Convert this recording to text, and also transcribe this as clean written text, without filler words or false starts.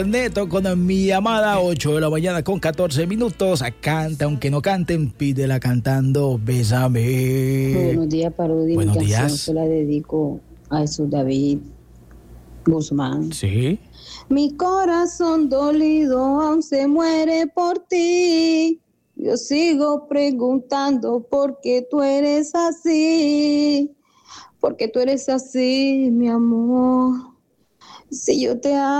Neto con mi llamada, 8 de la mañana con 14 minutos. Canta, aunque no canten, pídela cantando, bésame. Buenos días, Parodi. Buenos Mi canción días. se la dedico a Jesús David Guzmán. Sí. Mi corazón dolido aún se muere por ti. Yo sigo preguntando por qué tú eres así. Porque tú eres así, mi amor. Si yo te amo.